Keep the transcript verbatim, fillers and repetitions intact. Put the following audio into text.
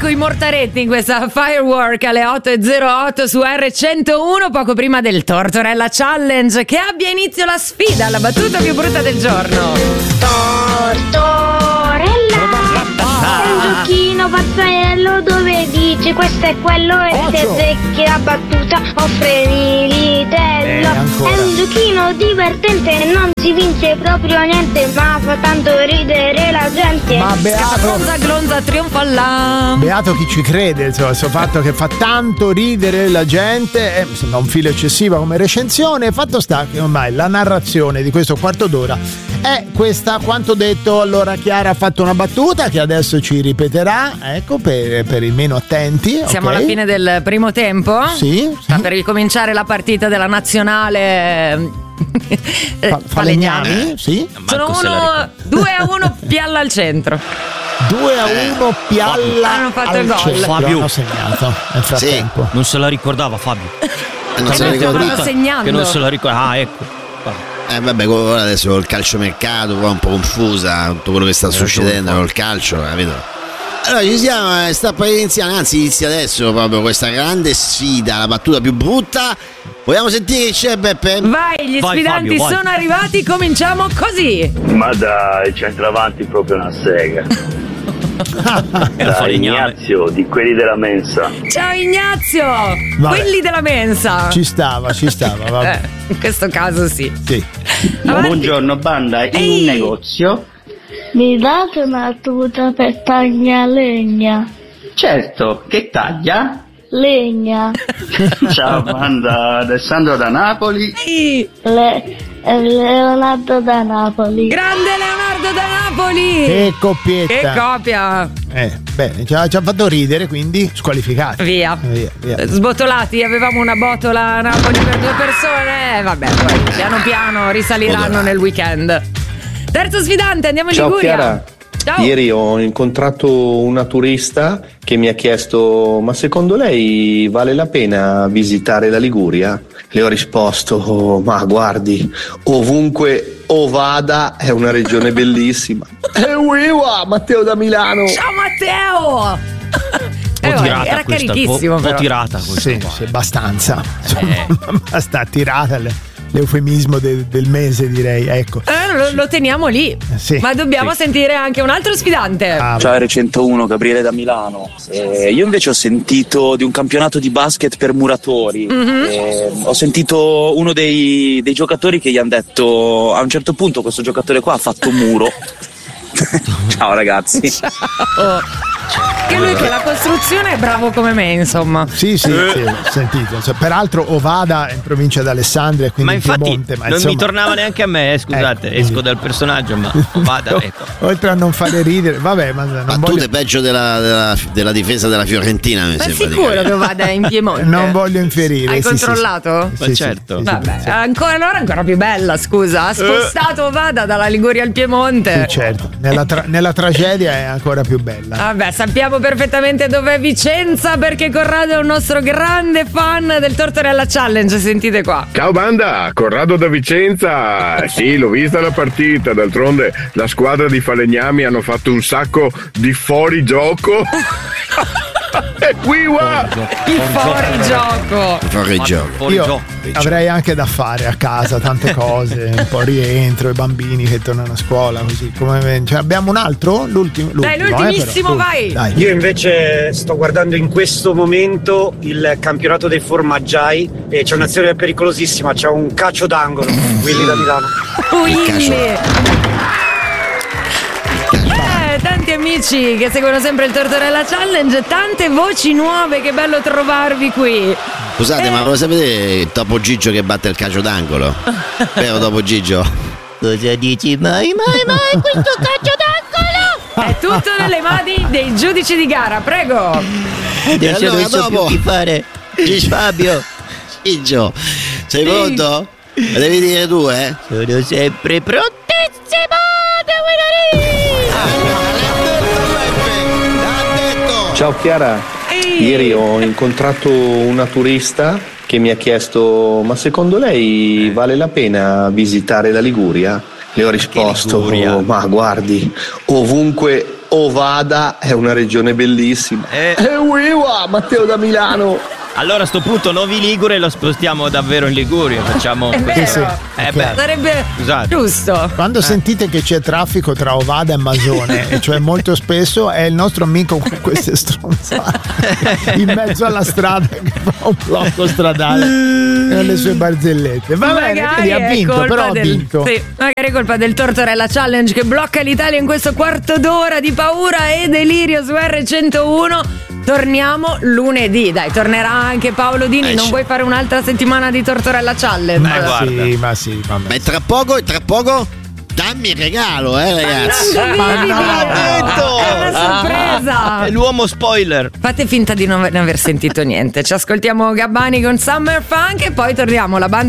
i mortaretti in questa Firework alle otto e zero otto su erre centouno, poco prima del Tortorella Challenge. Che abbia inizio la sfida, la battuta più brutta del giorno. Tortorella è un giochino pazzarello dove dice questo è quello e se azzecchi la battuta offre l'itello. Eh, è un giochino divertente, non si vince proprio niente, ma fa tanto ridere la gente. Ma beato, Glonza glonza trionfa là. beato chi ci crede, insomma, questo fatto che fa tanto ridere la gente, eh, mi sembra un filo eccessivo come recensione. Fatto sta che ormai la narrazione di questo quarto d'ora è questa, quanto detto. Allora Chiara ha fatto una battuta che adesso ci ripeterà, ecco, per, per i meno attenti. Siamo okay. alla fine del primo tempo. Sì, Sta sì. per ricominciare la partita della nazionale. Fa- Falegnami, sì. Sono uno, due a uno, Pialla al centro. due a uno Pialla Hanno fatto al il gol. centro. Fabio. Hanno segnato nel frattempo. Non se la ricordava Fabio. Eh, non se la Stanno ricordo. proprio segnando. Che non se la ricorda. Ah, ecco. Eh vabbè, ora adesso col calciomercato qua un po' confusa tutto quello che sta succedendo col calcio, capito? Allora ci siamo, eh, sta per iniziare, anzi inizia adesso proprio questa grande sfida, la battuta più brutta. Vogliamo sentire chi c'è, Beppe? Vai, gli Vai, sfidanti Fabio, vai. sono arrivati, cominciamo così. Ma dai, centravanti proprio una sega. Dai, Falegname. Ignazio, di quelli della mensa. Ciao Ignazio, Vabbè. quelli della mensa. Ci stava, ci stava, vabbè. Eh, in questo caso sì. Sì. Avanti. Buongiorno banda, in Ehi. un negozio? Mi date una tuta per tagliare legna? Certo, che taglia? Legna. Ciao banda, Alessandro da Napoli. Ehi, Le- Leonardo da Napoli. grande Leonardo da Napoli. Che coppietta. Che copia. Eh, bene, ci ha, ci ha fatto ridere, quindi squalificati. Via. Via, via. Sbotolati, avevamo una botola a Napoli per due persone. Eh, vabbè, poi piano piano risaliranno Botola. nel weekend. Terzo sfidante, andiamo in Ciao Liguria. Chiara, Ciao. ieri ho incontrato una turista che mi ha chiesto: ma secondo lei vale la pena visitare la Liguria? Le ho risposto: ma guardi, ovunque o vada è una regione bellissima. E uiwa, Matteo da Milano. Ciao Matteo. Eh, Un po' tirata era questa, carichissimo, un po', un po' però. tirata questa Sì, qua. sì, abbastanza. Eh. Basta tirata le- l'eufemismo de- del mese, direi. Ecco. Eh, lo, lo teniamo lì. Sì. Ma dobbiamo Sì. sentire anche un altro sfidante. Ah, Ciao erre centouno, Gabriele da Milano. Eh, io invece ho sentito di un campionato di basket per muratori. Eh, ho sentito uno dei, dei giocatori che gli hanno detto: a un certo punto questo giocatore qua ha fatto muro. Ciao ragazzi. Che lui che la costruzione è bravo come me, insomma. Sì, sì, sì, ho sentito. Cioè, peraltro Ovada è in provincia di Alessandria, quindi Ma in infatti Piemonte, ma non insomma, mi tornava neanche a me, eh, scusate, Ecco, esco quindi- dal personaggio, ma vada, ecco. oltre a non fare ridere, vabbè, ma non Battute voglio, peggio della, della, della difesa della Fiorentina, mi Ma sembra di sicuro capire. che vada in Piemonte? non voglio infierire. Hai sì, sì, sì. controllato? Sì, Ma sì, certo. sì, sì, Vabbè, sì. ancora allora ancora più bella, scusa. Ha spostato Vada dalla Liguria al Piemonte. Sì, certo. Nella, tra- nella tragedia è ancora più bella. Vabbè, sappiamo perfettamente dov'è Vicenza perché Corrado è un nostro grande fan del Tortorella Challenge. Sentite qua. Ciao banda, Corrado da Vicenza. Sì, l'ho vista la partita, d'altronde la squadra di Falegnami hanno fatto un sacco di fuorigioco. E qui va! Il fuorigioco. Fuori gioco. Fuori Io gioco. avrei anche da fare a casa tante cose, un po' rientro, i bambini che tornano a scuola, così come cioè, abbiamo un altro? L'ultimo, Dai, l'ultimo, l'ultimissimo, eh, però. vai. Dai. Io invece sto guardando in questo momento il campionato dei formaggiai e c'è un'azione pericolosissima, c'è un calcio d'angolo, Willy da Milano. Willy. Eh, tanti amici che seguono sempre il Tortorella Challenge, tante voci nuove, che bello trovarvi qui. Scusate, Eh. ma lo sapete Topo Gigio che batte il calcio d'angolo? Vero Topo Gigio? Cosa dici mai, mai, mai questo calcio d'angolo? È tutto nelle mani dei giudici di gara, prego. E allora dopo fare Fabio Gigio, sei pronto? Lo devi dire tu, eh? Sono sempre prontissimo. Ciao Chiara, Ehi. ieri ho incontrato una turista che mi ha chiesto: ma secondo lei vale la pena visitare la Liguria? Le ho risposto: Liguria? ma guardi, ovunque Ovada è una regione bellissima. Eh. E uiwa, Matteo da Milano. Allora a sto punto Novi Ligure lo spostiamo davvero in Liguria. Facciamo È questo. vero. Sì, Eh è beh. Sarebbe Scusate. giusto. Quando sentite che c'è traffico tra Ovada e Masone, e cioè molto spesso è il nostro amico con queste stronzate in mezzo alla strada che fa un blocco stradale e le sue barzellette. Va bene, quindi ha è vinto, colpa però ha del, vinto. Sì, magari è colpa del Tortorella Challenge che blocca l'Italia in questo quarto d'ora di paura e delirio su erre centouno. Torniamo lunedì, dai, tornerà anche Paolo Dini. Eh, non sì. vuoi fare un'altra settimana di Tortorella Challenge? Ma guarda. sì, ma sì, vabbè. Ma è tra poco, tra poco dammi il regalo, eh ragazzi. Non Ma dovevi no, dirlo. detto. È una sorpresa. È l'uomo spoiler. Fate finta di non aver sentito niente. Ci ascoltiamo Gabbani con Summer Funk e poi torniamo la banda